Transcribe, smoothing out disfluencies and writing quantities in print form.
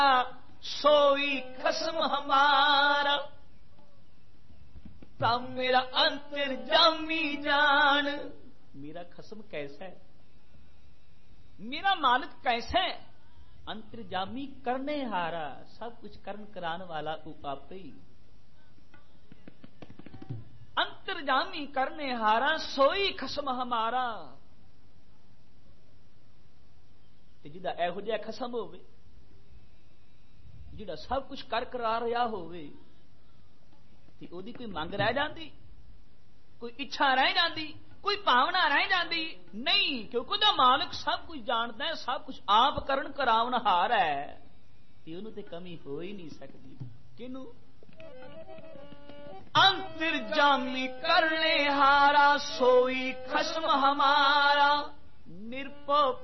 सोई खस्म हमारा। तब मेरा अंतर्जामी जान, मेरा खस्म कैसा है, मेरा मालिक कैसा है। अंतर्जामी करने हारा, सब कुछ करण कराने वाला तू आप ही। अंतर्जामी करने हारा, सोई खस्म हमारा। ते जिहदा इहो जिहा खस्म होवे, जिहड़ा सब कुछ कर करा रहा होवे, ते ओदी कोई मंग रह जाती, कोई इच्छा रह जाती, कोई भावना रह जाती नहीं, क्योंकि ਉਹਦਾ मालिक सब कुछ जानता है, सब कुछ आप करण करावनहार है, ते ਉਹਨੂੰ ते कमी हो ही नहीं सकती। किनू? अंतर्जामी करने हारा, सोई खस्म हमारा। निरपो